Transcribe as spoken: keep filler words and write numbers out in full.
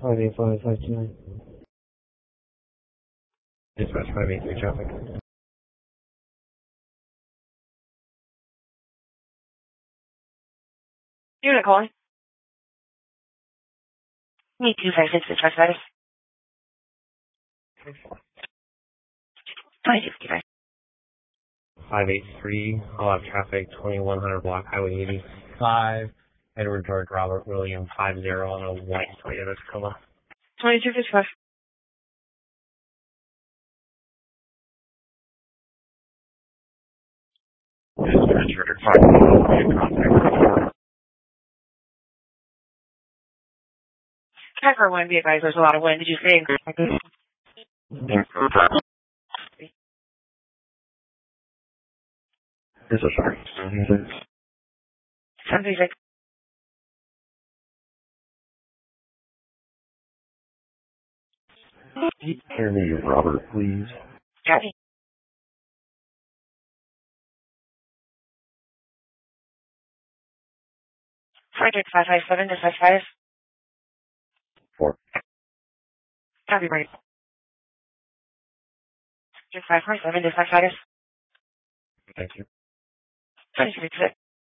five eight five five two nine. Dispatch five eight three traffic. Unit calling. Need two five six dispatch status. Five sixty five. five eight three, I'll have traffic, twenty-one hundred block, Highway eighty-five, Edward George Robert William five zero on a white Toyota Tacoma. Twenty two fifty five. Dispatch record five contact. Check for wind, be advised there's a lot of wind. Did you say? This is sorry. seven three six. Hear me, Robert, please. Copy. Frederick five five seven dispatch status. Four. Copy, right. Frederick five five seven dispatch status. Thank you. twenty six six.